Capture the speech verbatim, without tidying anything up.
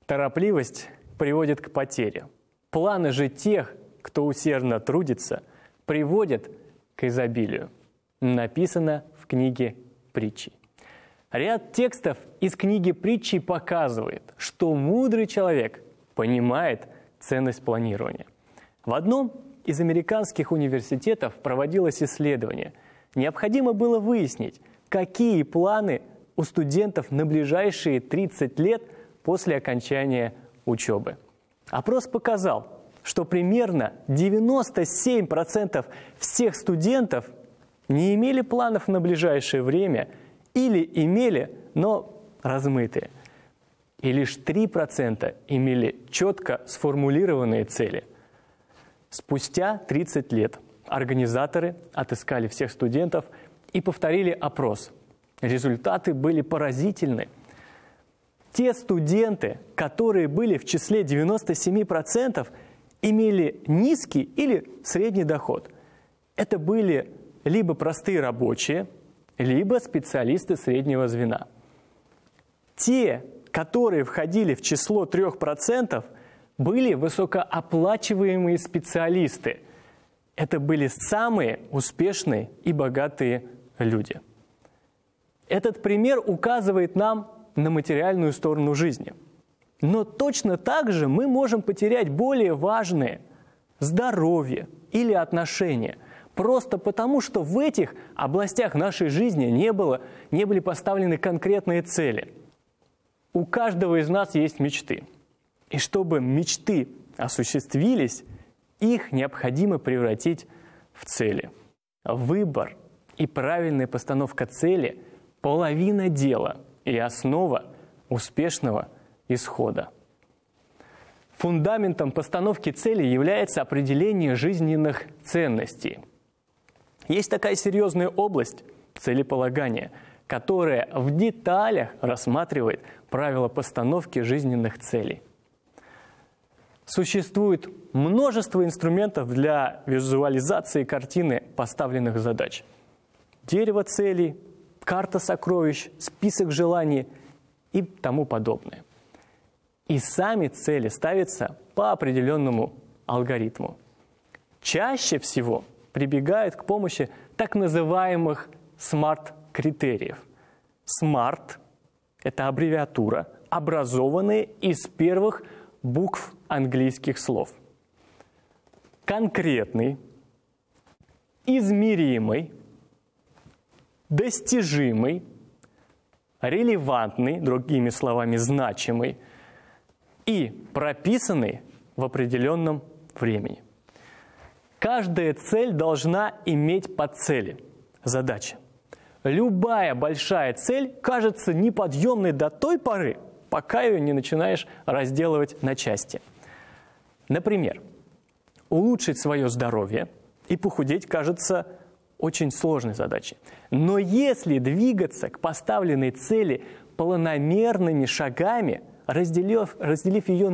Торопливость приводит к потере. Планы же тех, кто усердно трудится, приводят к изобилию. Написано в книге Притчи. Ряд текстов из книги Притчи показывает, что мудрый человек понимает ценность планирования. В одном из американских университетов проводилось исследование. Необходимо было выяснить, какие планы у студентов на ближайшие тридцать лет после окончания учебы. Опрос показал, что примерно девяносто семь процентов всех студентов не имели планов на ближайшее время или имели, но размытые. И лишь три процента имели четко сформулированные цели. Спустя тридцать лет организаторы отыскали всех студентов и повторили опрос. Результаты были поразительны. Те студенты, которые были в числе девяноста семи процентов, имели низкий или средний доход. Это были либо простые рабочие, либо специалисты среднего звена. Те, которые входили в число трех процентов, были высокооплачиваемые специалисты. Это были самые успешные и богатые люди. Этот пример указывает нам на материальную сторону жизни. Но точно так же мы можем потерять более важные – здоровье или отношения, просто потому, что в этих областях нашей жизни не было, не были поставлены конкретные цели. У каждого из нас есть мечты. И чтобы мечты осуществились, их необходимо превратить в цели. Выбор и правильная постановка цели – половина дела и основа успешного исхода. Фундаментом постановки цели является определение жизненных ценностей. Есть такая серьезная область – целеполагания, которая в деталях рассматривает правила постановки жизненных целей. Существует множество инструментов для визуализации картины поставленных задач. Дерево целей, карта сокровищ, список желаний и тому подобное. И сами цели ставятся по определенному алгоритму. Чаще всего прибегают к помощи так называемых смарт-критериев. Смарт – это аббревиатура, образованная из первых букв английских слов. Конкретный, измеримый, достижимый, релевантный, другими словами, значимый и прописанный в определенном времени. Каждая цель должна иметь подцели, задачи. Любая большая цель кажется неподъемной до той поры, пока ее не начинаешь разделывать на части. Например, улучшить свое здоровье и похудеть кажется очень сложной задачей. Но если двигаться к поставленной цели планомерными шагами, разделив, разделив ее